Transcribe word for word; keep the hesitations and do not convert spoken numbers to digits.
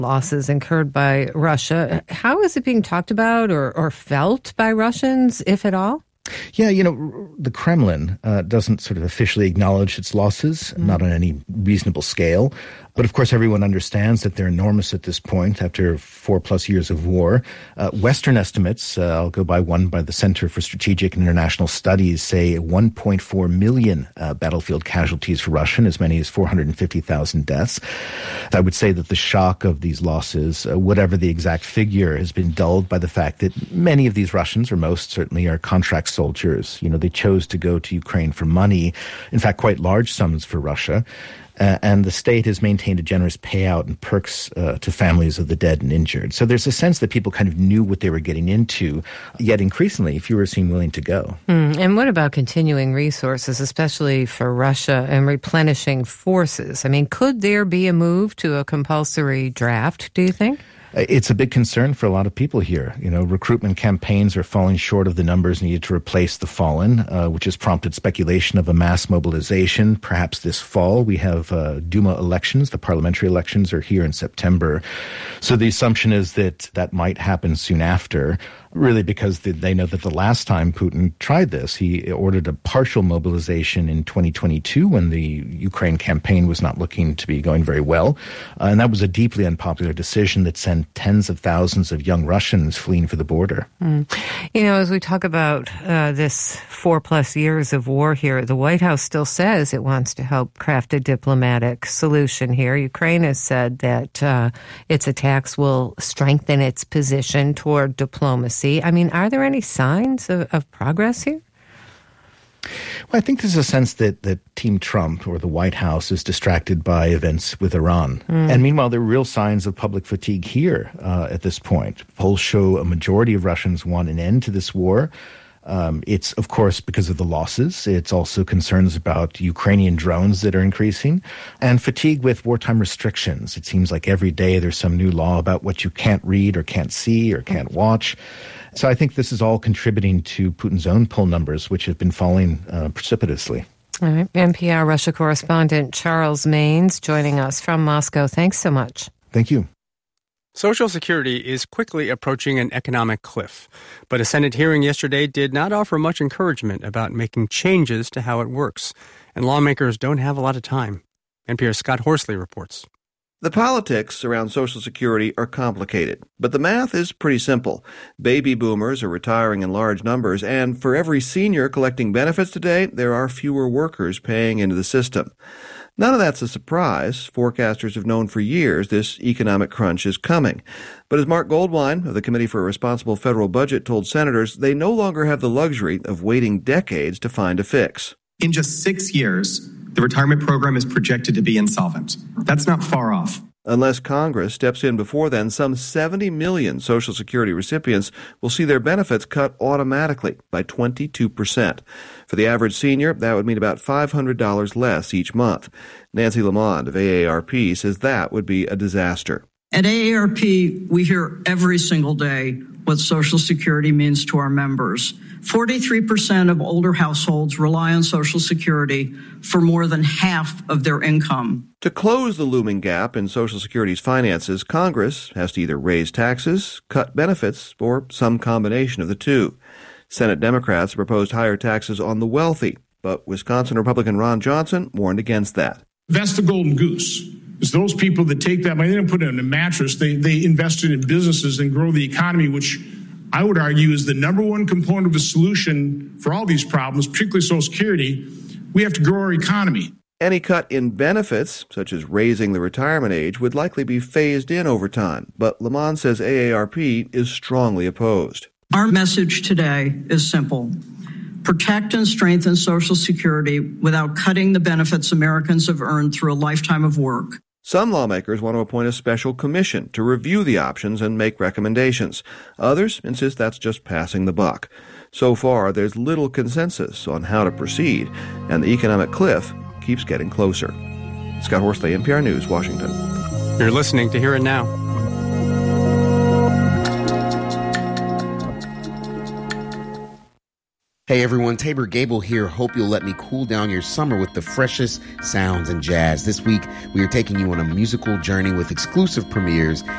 losses incurred by Russia. How is it being talked about or, or felt by Russians, if at all? Yeah, you know, the Kremlin uh, doesn't sort of officially acknowledge its losses, mm. not on any reasonable scale. But of course, everyone understands that they're enormous at this point after four plus years of war. Uh, Western estimates, uh, I'll go by one by the Center for Strategic and International Studies, say one point four million uh, battlefield casualties for Russia, and as many as four hundred fifty thousand deaths. I would say that the shock of these losses, uh, whatever the exact figure, has been dulled by the fact that many of these Russians, or most certainly, are contract soldiers. You know, they chose to go to Ukraine for money, in fact, quite large sums for Russia. Uh, and the state has maintained a generous payout and perks uh, to families of the dead and injured. So there's a sense that people kind of knew what they were getting into, yet increasingly fewer seem willing to go. Mm, and what about continuing resources, especially for Russia, and replenishing forces? I mean, could there be a move to a compulsory draft, do you think? It's a big concern for a lot of people here. You know, recruitment campaigns are falling short of the numbers needed to replace the fallen, uh, which has prompted speculation of a mass mobilization. Perhaps this fall. We have uh, Duma elections. The parliamentary elections are here in September. So the assumption is that that might happen soon after, really because they know that the last time Putin tried this, he ordered a partial mobilization in twenty twenty-two when the Ukraine campaign was not looking to be going very well. Uh, and that was a deeply unpopular decision that sent tens of thousands of young Russians fleeing for the border. Mm. You know, as we talk about uh, this four plus years of war here, the White House still says it wants to help craft a diplomatic solution here. Ukraine has said that uh, its attacks will strengthen its position toward diplomacy. I mean, are there any signs of, of progress here? Well, I think there's a sense that, that Team Trump or the White House is distracted by events with Iran. Mm. And meanwhile, there are real signs of public fatigue here uh, at this point. Polls show a majority of Russians want an end to this war. Um, it's, of course, because of the losses. It's also concerns about Ukrainian drones that are increasing and fatigue with wartime restrictions. It seems like every day there's some new law about what you can't read or can't see or can't watch. So I think this is all contributing to Putin's own poll numbers, which have been falling uh, precipitously. All right. N P R Russia correspondent Charles Maynes joining us from Moscow. Thanks so much. Thank you. Social Security is quickly approaching an economic cliff, but a Senate hearing yesterday did not offer much encouragement about making changes to how it works, and lawmakers don't have a lot of time. N P R's Scott Horsley reports. The politics around Social Security are complicated, but the math is pretty simple. Baby boomers are retiring in large numbers, and for every senior collecting benefits today, there are fewer workers paying into the system. None of that's a surprise. Forecasters have known for years this economic crunch is coming. But as Mark Goldwine of the Committee for a Responsible Federal Budget told senators, they no longer have the luxury of waiting decades to find a fix. In just six years, the retirement program is projected to be insolvent. That's not far off. Unless Congress steps in before then, some seventy million Social Security recipients will see their benefits cut automatically by twenty-two percent. For the average senior, that would mean about five hundred dollars less each month. Nancy Lamond of A A R P says that would be a disaster. At A A R P, we hear every single day what Social Security means to our members. forty-three percent of older households rely on Social Security for more than half of their income. To close the looming gap in Social Security's finances, Congress has to either raise taxes, cut benefits, or some combination of the two. Senate Democrats proposed higher taxes on the wealthy, but Wisconsin Republican Ron Johnson warned against that. That's the golden goose. It's those people that take that money, they don't put it in a mattress, they, they invest it in businesses and grow the economy, which I would argue is the number one component of the solution for all these problems, particularly Social Security. We have to grow our economy. Any cut in benefits, such as raising the retirement age, would likely be phased in over time. But Lamont says A A R P is strongly opposed. Our message today is simple. Protect and strengthen Social Security without cutting the benefits Americans have earned through a lifetime of work. Some lawmakers want to appoint a special commission to review the options and make recommendations. Others insist that's just passing the buck. So far, there's little consensus on how to proceed, and the economic cliff keeps getting closer. Scott Horsley, N P R News, Washington. You're listening to Hear It Now. Hey everyone, Tabor Gable here. Hope you'll let me cool down your summer with the freshest sounds and jazz. This week, we are taking you on a musical journey with exclusive premieres